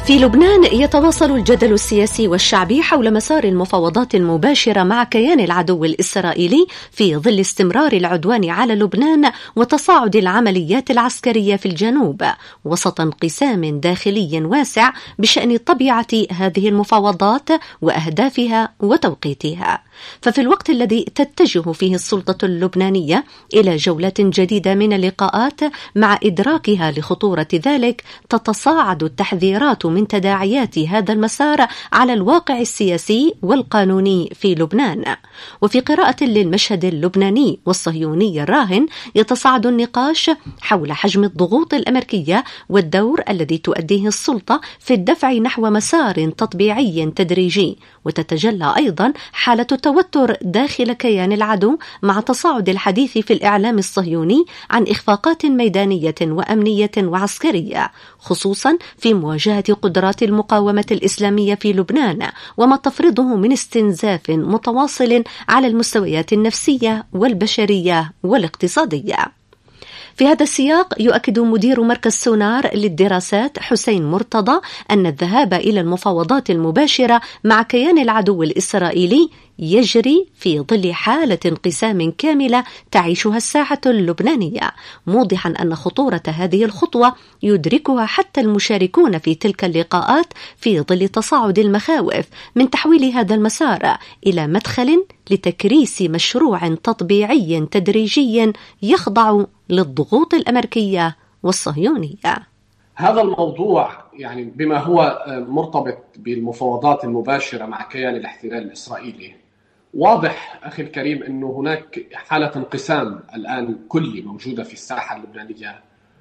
في لبنان يتواصل الجدل السياسي والشعبي حول مسار المفاوضات المباشرة مع كيان العدو الإسرائيلي في ظل استمرار العدوان على لبنان وتصاعد العمليات العسكرية في الجنوب، وسط انقسام داخلي واسع بشأن طبيعة هذه المفاوضات وأهدافها وتوقيتها. ففي الوقت الذي تتجه فيه السلطة اللبنانية إلى جولات جديدة من اللقاءات مع إدراكها لخطورة ذلك، تتصاعد التحذيرات من تداعيات هذا المسار على الواقع السياسي والقانوني في لبنان. وفي قراءة للمشهد اللبناني والصهيوني الراهن، يتصاعد النقاش حول حجم الضغوط الأمريكية والدور الذي تؤديه السلطة في الدفع نحو مسار تطبيعي تدريجي، وتتجلى أيضا حالة التوتر داخل كيان العدو مع تصاعد الحديث في الإعلام الصهيوني عن إخفاقات ميدانية وأمنية وعسكرية، خصوصا في مواجهة قدرات المقاومة الإسلامية في لبنان وما تفرضه من استنزاف متواصل على المستويات النفسية والبشرية والاقتصادية. في هذا السياق، يؤكد مدير مركز سونار للدراسات حسين مرتضى أن الذهاب إلى المفاوضات المباشرة مع كيان العدو الإسرائيلي يجري في ظل حالة انقسام كاملة تعيشها الساحة اللبنانية، موضحا أن خطورة هذه الخطوة يدركها حتى المشاركون في تلك اللقاءات في ظل تصاعد المخاوف من تحويل هذا المسار إلى مدخل لتكريس مشروع تطبيعي تدريجي يخضع للضغوط الأمريكية والصهيونية. هذا الموضوع يعني بما هو مرتبط بالمفاوضات المباشرة مع كيان الاحتلال الإسرائيلي، واضح أخي الكريم أنه هناك حالة انقسام الآن كلي موجودة في الساحة اللبنانية،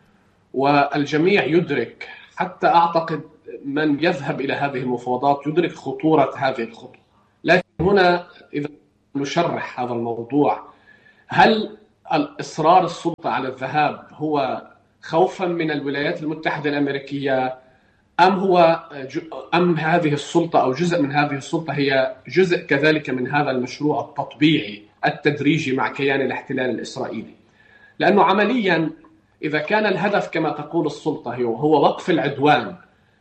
والجميع يدرك، حتى أعتقد من يذهب إلى هذه المفاوضات يدرك خطورة هذه الخطوة. لكن هنا إذا نشرح هذا الموضوع، هل الإصرار السلطة على الذهاب هو خوفا من الولايات المتحدة الأمريكية، أم هذه السلطة أو جزء من هذه السلطة هي جزء كذلك من هذا المشروع التطبيعي التدريجي مع كيان الاحتلال الإسرائيلي؟ لأنه عمليا إذا كان الهدف كما تقول السلطة هو وقف العدوان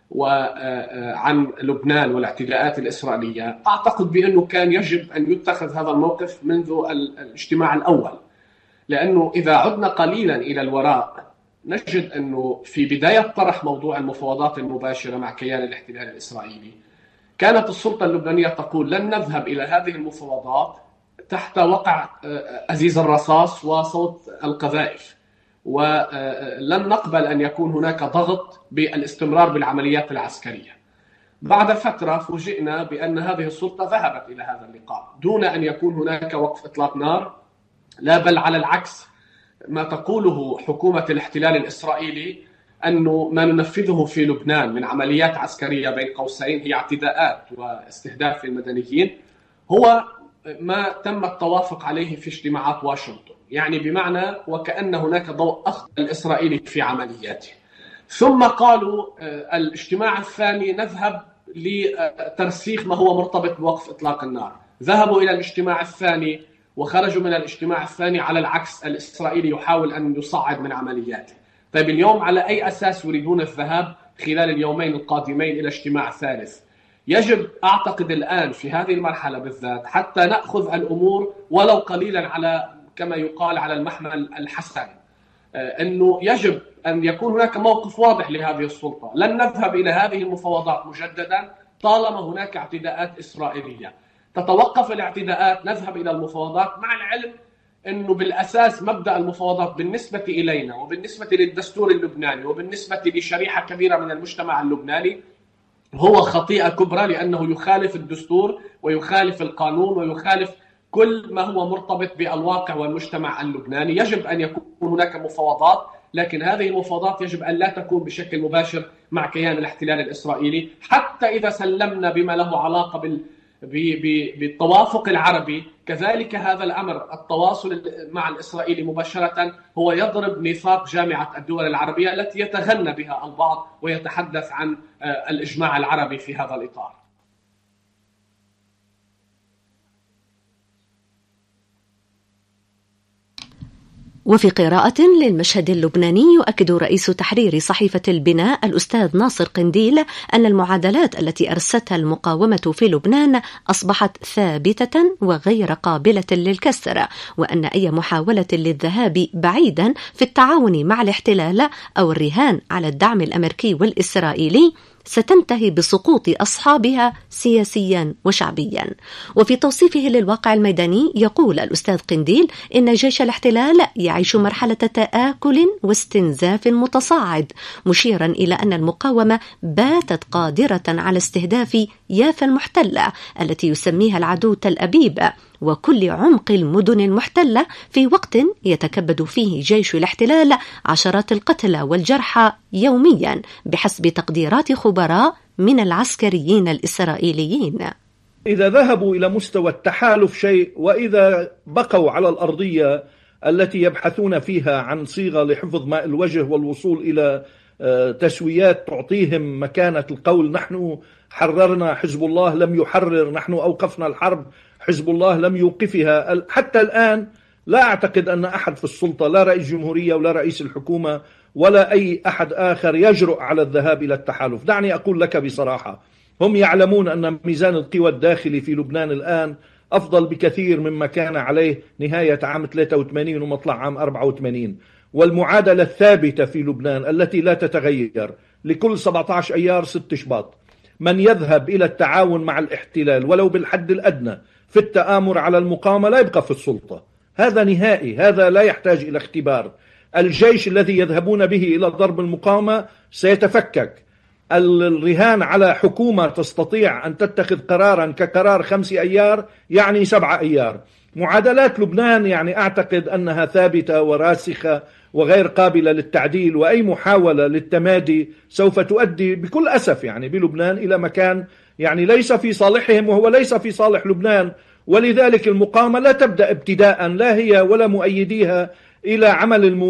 عن لبنان والاعتداءات الإسرائيلية، أعتقد بأنه كان يجب أن يتخذ هذا الموقف منذ الاجتماع الأول. لأنه إذا عدنا قليلا إلى الوراء نجد أنه في بداية طرح موضوع المفاوضات المباشرة مع كيان الاحتلال الإسرائيلي، كانت السلطة اللبنانية تقول لن نذهب إلى هذه المفاوضات تحت وقع أزيز الرصاص وصوت القذائف، ولن نقبل أن يكون هناك ضغط بالاستمرار بالعمليات العسكرية. بعد فترة فوجئنا بأن هذه السلطة ذهبت إلى هذا اللقاء دون أن يكون هناك وقف إطلاق نار، لا بل على العكس، ما تقوله حكومة الاحتلال الإسرائيلي أنه ما ننفذه في لبنان من عمليات عسكرية بين قوسين هي اعتداءات واستهداف المدنيين، هو ما تم التوافق عليه في اجتماعات واشنطن، يعني بمعنى وكأن هناك ضوء أخضر الإسرائيلي في عملياته. ثم قالوا الاجتماع الثاني نذهب لترسيخ ما هو مرتبط بوقف إطلاق النار، ذهبوا إلى الاجتماع الثاني وخرجوا من الاجتماع الثاني على العكس، الإسرائيلي يحاول أن يصعد من عملياته. طيب اليوم على أي أساس يريدون الذهاب خلال اليومين القادمين إلى اجتماع ثالث؟ يجب أعتقد الآن في هذه المرحلة بالذات حتى نأخذ الأمور ولو قليلا على كما يقال على المحمل الحسن، أنه يجب أن يكون هناك موقف واضح لهذه السلطة. لن نذهب إلى هذه المفاوضات مجددا طالما هناك اعتداءات إسرائيلية. تتوقف الاعتداءات نذهب إلى المفاوضات، مع العلم أنه بالأساس مبدأ المفاوضات بالنسبة إلينا وبالنسبة للدستور اللبناني وبالنسبة لشريحة كبيرة من المجتمع اللبناني هو خطيئة كبرى، لأنه يخالف الدستور ويخالف القانون ويخالف كل ما هو مرتبط بالواقع والمجتمع اللبناني. يجب أن يكون هناك مفاوضات، لكن هذه المفاوضات يجب أن لا تكون بشكل مباشر مع كيان الاحتلال الإسرائيلي، حتى إذا سلمنا بما له علاقة بالتوافق العربي. كذلك هذا الأمر التواصل مع الإسرائيلي مباشرة هو يضرب ميثاق جامعة الدول العربية التي يتغنى بها البعض ويتحدث عن الإجماع العربي في هذا الإطار. وفي قراءة للمشهد اللبناني يؤكد رئيس تحرير صحيفة البناء الأستاذ ناصر قنديل أن المعادلات التي أرستها المقاومة في لبنان أصبحت ثابتة وغير قابلة للكسر، وأن أي محاولة للذهاب بعيدا في التعاون مع الاحتلال أو الرهان على الدعم الأمريكي والإسرائيلي ستنتهي بسقوط أصحابها سياسيا وشعبيا. وفي توصيفه للواقع الميداني يقول الأستاذ قنديل إن جيش الاحتلال يعيش مرحلة تآكل واستنزاف متصاعد، مشيرا إلى أن المقاومة باتت قادرة على استهداف يافا المحتلة التي يسميها العدو تل أبيب وكل عمق المدن المحتلة، في وقت يتكبد فيه جيش الاحتلال عشرات القتلى والجرحى يوميا بحسب تقديرات خبراء من العسكريين الإسرائيليين. إذا ذهبوا إلى مستوى التحالف شيء، وإذا بقوا على الأرضية التي يبحثون فيها عن صيغة لحفظ ماء الوجه والوصول إلى تسويات تعطيهم مكانة القول نحن حررنا، حزب الله لم يحرر، نحن أوقفنا الحرب، حزب الله لم يوقفها. حتى الآن لا أعتقد أن أحد في السلطة، لا رئيس جمهورية ولا رئيس الحكومة ولا أي أحد آخر يجرؤ على الذهاب إلى التحالف. دعني أقول لك بصراحة، هم يعلمون أن ميزان القوى الداخلي في لبنان الآن أفضل بكثير مما كان عليه نهاية عام 83 ومطلع عام 84. والمعادلة الثابتة في لبنان التي لا تتغير لكل 17 أيار 6 شباط، من يذهب إلى التعاون مع الاحتلال ولو بالحد الأدنى في التآمر على المقاومة لا يبقى في السلطة. هذا نهائي، هذا لا يحتاج إلى اختبار. الجيش الذي يذهبون به إلى ضرب المقاومة سيتفكك. الرهان على حكومة تستطيع أن تتخذ قرارا كقرار 5 أيار يعني 7 أيار. معادلات لبنان يعني أعتقد أنها ثابتة وراسخة وغير قابلة للتعديل، وأي محاولة للتمادي سوف تؤدي بكل أسف يعني بلبنان إلى مكان يعني ليس في صالحهم وهو ليس في صالح لبنان. ولذلك المقاومة لا تبدأ ابتداء لا هي ولا مؤيديها إلى عمل